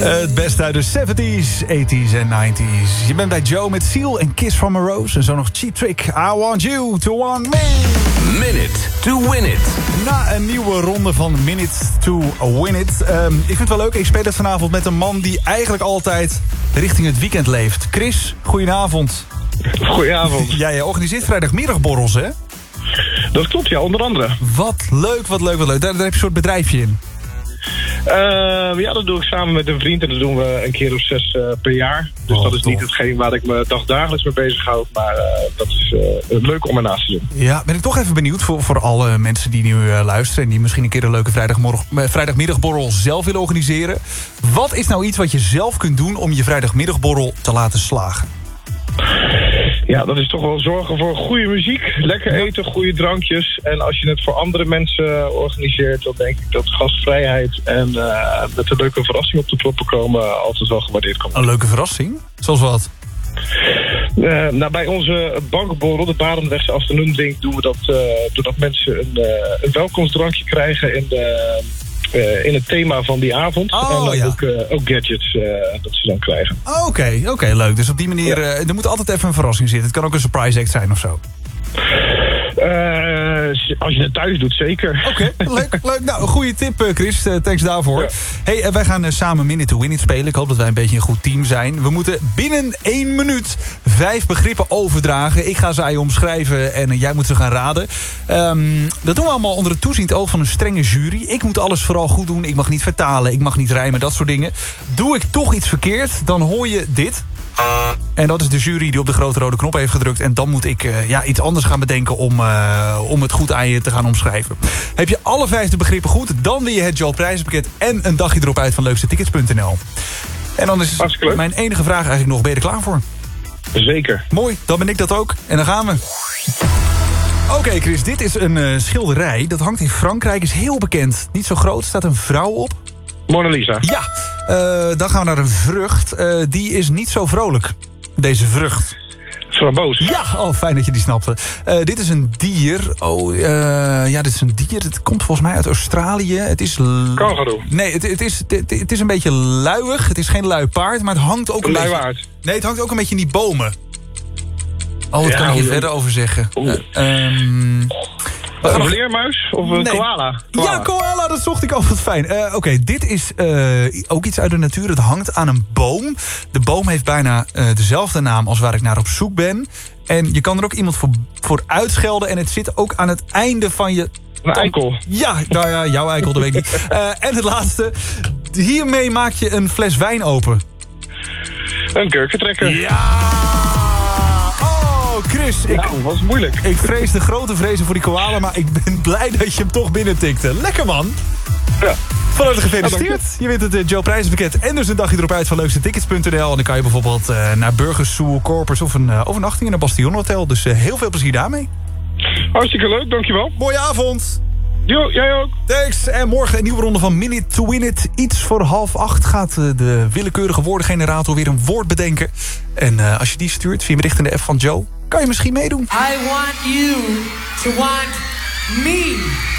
Het beste uit de 70s, 80s en 90s. Je bent bij Joe met Seal en Kiss from a Rose. En zo nog Cheap Trick, I Want You to Want Me. Minute to Win It. Na een nieuwe ronde van Minute to Win It. Ik vind het wel leuk, ik speel het vanavond met een man die eigenlijk altijd richting het weekend leeft. Chris, goedenavond. Goedenavond. Jij organiseert vrijdagmiddagborrels, hè? Dat klopt, ja, onder andere. Wat leuk, wat leuk, wat leuk. Daar heb je een soort bedrijfje in. Ja, dat doe ik samen met een vriend en dat doen we een keer of 6 per jaar. Dus dat is tof. niet hetgeen waar ik me dagdagelijks mee bezighoud, maar dat is leuk om ernaast te doen. Ja, ben ik toch even benieuwd voor alle mensen die nu luisteren en die misschien een keer een leuke vrijdagmiddagborrel zelf willen organiseren. Wat is nou iets wat je zelf kunt doen om je vrijdagmiddagborrel te laten slagen? Ja, dat is toch wel zorgen voor goede muziek, lekker eten, goede drankjes. En als je het voor andere mensen organiseert, dan denk ik dat gastvrijheid en met een leuke verrassing op de proppen komen altijd wel gewaardeerd kan worden. Een leuke verrassing? Zoals wat? Bij onze bankborrel, de Barendrechtse Afternoon Drink, doen we dat doordat mensen een welkomstdrankje krijgen in het thema van die avond. Oh, en dan ja. ook gadgets dat ze dan krijgen. Oké, leuk. Dus op die manier, er moet altijd even een verrassing zitten. Het kan ook een surprise act zijn of zo. Als je het thuis doet, zeker. Oké, leuk. Nou, een goede tip, Chris. Thanks daarvoor. Ja. Hey, wij gaan samen Minute to Win It spelen. Ik hoop dat wij een beetje een goed team zijn. We moeten binnen 1 minuut 5 begrippen overdragen. Ik ga ze aan je omschrijven en jij moet ze gaan raden. Dat doen we allemaal onder het toeziend oog van een strenge jury. Ik moet alles vooral goed doen. Ik mag niet vertalen, ik mag niet rijmen, dat soort dingen. Doe ik toch iets verkeerd, dan hoor je dit. En dat is de jury die op de grote rode knop heeft gedrukt. En dan moet ik iets anders gaan bedenken om het goed aan je te gaan omschrijven. Heb je alle 5 de begrippen goed, dan win je het Joe prijzenpakket en een dagje erop uit van leukstetickets.nl. En dan is mijn enige vraag eigenlijk nog, ben je er klaar voor? Zeker. Mooi, dan ben ik dat ook. En dan gaan we. Oké, Chris, dit is een schilderij. Dat hangt in Frankrijk, is heel bekend. Niet zo groot, staat een vrouw op. Mona Lisa. Ja, dan gaan we naar een vrucht. Die is niet zo vrolijk, deze vrucht. Framboos. Ja, fijn dat je die snapte. Dit is een dier. Dit is een dier. Het komt volgens mij uit Australië. Het is... Kangaroo. Nee, het is een beetje luiig. Het is geen lui paard, maar het hangt ook een beetje... Luiwaard. Nee, het hangt ook een beetje in die bomen. Wat kan ik hier verder over zeggen? Een vleermuis of een koala? Ja, koala, dat zocht ik al. Wat fijn. Oké, dit is ook iets uit de natuur. Het hangt aan een boom. De boom heeft bijna dezelfde naam als waar ik naar op zoek ben. En je kan er ook iemand voor uitschelden. En het zit ook aan het einde van je... Een eikel. Ja, nou ja, jouw eikel, dat weet ik niet. En het laatste. Hiermee maak je een fles wijn open. Een kurkentrekker. Ja! Chris, dat was moeilijk. Ik vrees de grote vrezen voor die koala, maar ik ben blij dat je hem toch binnentikte. Lekker, man. Ja. Van harte gefeliciteerd. Je wint het Joe prijzenpakket en dus een dagje erop uit van leukstetickets.nl. En dan kan je bijvoorbeeld naar Burgers, Zoo, Corpus of een overnachting in een Bastion Hotel. Dus heel veel plezier daarmee. Hartstikke leuk, dankjewel. Mooie avond. Jo, jij ook. Thanks. En morgen een nieuwe ronde van Minute to Win It. Iets voor 7:30 gaat de willekeurige woordengenerator weer een woord bedenken. En als je die stuurt via bericht in de app van Joe, kan je misschien meedoen. I want you to want me.